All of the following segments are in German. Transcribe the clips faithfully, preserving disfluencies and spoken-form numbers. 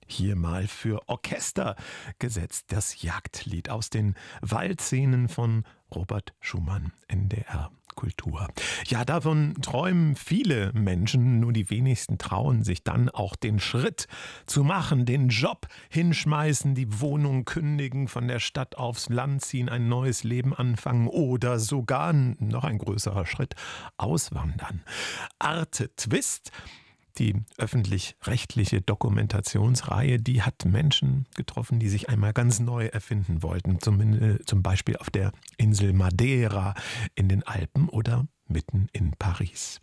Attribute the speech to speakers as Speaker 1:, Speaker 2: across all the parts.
Speaker 1: hier mal für Orchester gesetzt. Das Jagdlied aus den Waldszenen von Robert Schumann, N D R Kultur. Ja, davon träumen viele Menschen, nur die wenigsten trauen sich dann auch den Schritt zu machen, den Job hinschmeißen, die Wohnung kündigen, von der Stadt aufs Land ziehen, ein neues Leben anfangen oder sogar, noch ein größerer Schritt, auswandern. Arte Twist, die öffentlich-rechtliche Dokumentationsreihe, die hat Menschen getroffen, die sich einmal ganz neu erfinden wollten. Zumindest, zum Beispiel auf der Insel Madeira in den Alpen oder mitten in Paris.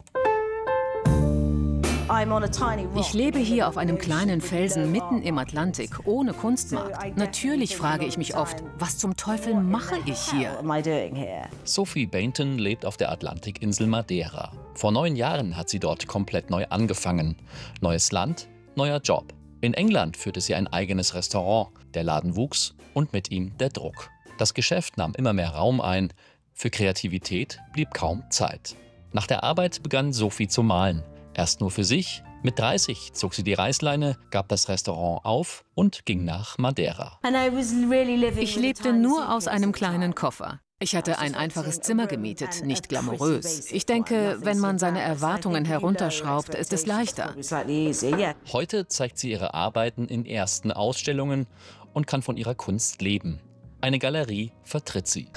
Speaker 2: Ich lebe hier auf einem kleinen Felsen mitten im Atlantik, ohne Kunstmarkt. Natürlich frage ich mich oft, was zum Teufel mache ich hier?
Speaker 3: Sophie Bainton lebt auf der Atlantikinsel Madeira. Vor neun Jahren hat sie dort komplett neu angefangen. Neues Land, neuer Job. In England führte sie ein eigenes Restaurant. Der Laden wuchs und mit ihm der Druck. Das Geschäft nahm immer mehr Raum ein. Für Kreativität blieb kaum Zeit. Nach der Arbeit begann Sophie zu malen. Erst nur für sich. Mit dreißig zog sie die Reißleine, gab das Restaurant auf und ging nach Madeira.
Speaker 2: Ich lebte nur aus einem kleinen Koffer. Ich hatte ein einfaches Zimmer gemietet, nicht glamourös. Ich denke, wenn man seine Erwartungen herunterschraubt, ist es leichter.
Speaker 3: Heute zeigt sie ihre Arbeiten in ersten Ausstellungen und kann von ihrer Kunst leben. Eine Galerie vertritt sie.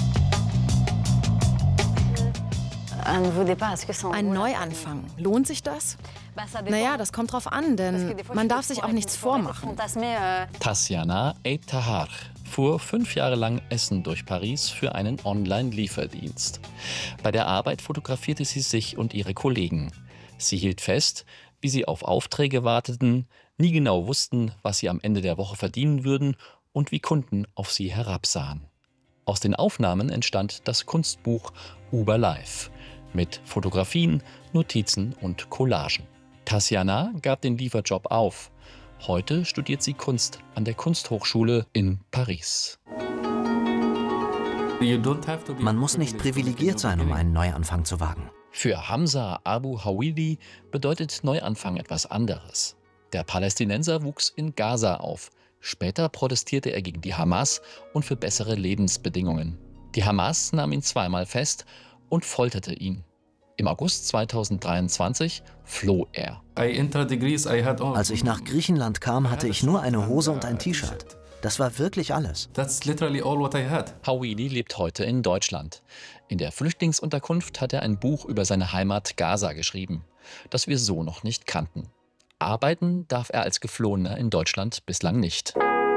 Speaker 4: Ein Neuanfang. Lohnt sich das? Naja, das kommt drauf an, denn man darf sich auch nichts vormachen.
Speaker 3: Tassiana Eitahar fuhr fünf Jahre lang Essen durch Paris für einen Online-Lieferdienst. Bei der Arbeit fotografierte sie sich und ihre Kollegen. Sie hielt fest, wie sie auf Aufträge warteten, nie genau wussten, was sie am Ende der Woche verdienen würden und wie Kunden auf sie herabsahen. Aus den Aufnahmen entstand das Kunstbuch Uber Life mit Fotografien, Notizen und Collagen. Tassiana gab den Lieferjob auf. Heute studiert sie Kunst an der Kunsthochschule in Paris.
Speaker 5: Man muss nicht privilegiert sein, um einen Neuanfang zu wagen.
Speaker 3: Für Hamza Abu Hawidi bedeutet Neuanfang etwas anderes. Der Palästinenser wuchs in Gaza auf. Später protestierte er gegen die Hamas und für bessere Lebensbedingungen. Die Hamas nahm ihn zweimal fest und folterte ihn. Im August zweitausenddreiundzwanzig floh er.
Speaker 5: Als ich nach Griechenland kam, hatte ich nur eine Hose und ein T-Shirt. Das war wirklich alles.
Speaker 3: Hawidi lebt heute in Deutschland. In der Flüchtlingsunterkunft hat er ein Buch über seine Heimat Gaza geschrieben, das wir so noch nicht kannten. Arbeiten darf er als Geflohener in Deutschland bislang nicht.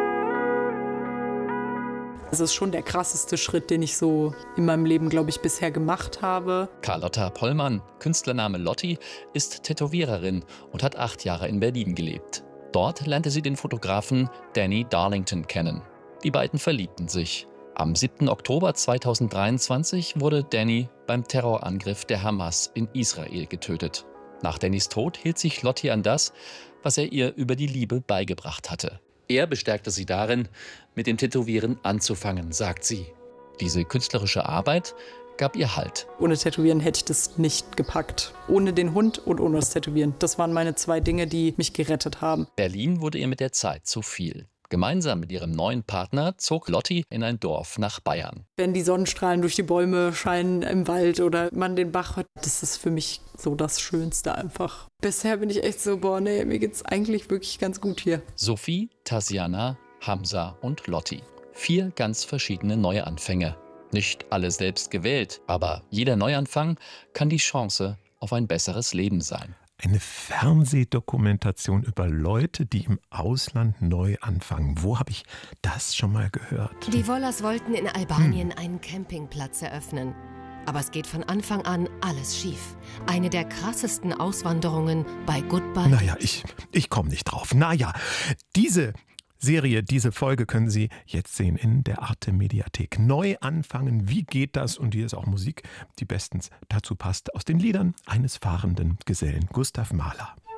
Speaker 6: Das ist schon der krasseste Schritt, den ich so in meinem Leben, glaube ich, bisher gemacht habe.
Speaker 3: Carlotta Pollmann, Künstlername Lotti, ist Tätowiererin und hat acht Jahre in Berlin gelebt. Dort lernte sie den Fotografen Danny Darlington kennen. Die beiden verliebten sich. Am siebten Oktober zweitausenddreiundzwanzig wurde Danny beim Terrorangriff der Hamas in Israel getötet. Nach Dannys Tod hielt sich Lotti an das, was er ihr über die Liebe beigebracht hatte. Er bestärkte sie darin, mit dem Tätowieren anzufangen, sagt sie. Diese künstlerische Arbeit gab ihr Halt.
Speaker 6: Ohne Tätowieren hätte ich das nicht gepackt. Ohne den Hund und ohne das Tätowieren. Das waren meine zwei Dinge, die mich gerettet haben.
Speaker 3: Berlin wurde ihr mit der Zeit zu viel. Gemeinsam mit ihrem neuen Partner zog Lotti in ein Dorf nach Bayern.
Speaker 6: Wenn die Sonnenstrahlen durch die Bäume scheinen im Wald oder man den Bach hört, das ist für mich so das Schönste einfach. Bisher bin ich echt so, boah, nee, mir geht's eigentlich wirklich ganz gut hier.
Speaker 3: Sophie, Tassiana, Hamza und Lotti. Vier ganz verschiedene Neuanfänge. Nicht alle selbst gewählt, aber jeder Neuanfang kann die Chance auf ein besseres Leben sein.
Speaker 1: Eine Fernsehdokumentation über Leute, die im Ausland neu anfangen. Wo habe ich das schon mal gehört?
Speaker 7: Die Wollers wollten in Albanien hm. einen Campingplatz eröffnen. Aber es geht von Anfang an alles schief. Eine der krassesten Auswanderungen bei Goodbye.
Speaker 1: Naja, ich, ich komme nicht drauf. Naja, diese Serie, diese Folge können Sie jetzt sehen in der Arte-Mediathek. Neu anfangen, wie geht das? Und hier ist auch Musik, die bestens dazu passt, aus den Liedern eines fahrenden Gesellen, Gustav Mahler.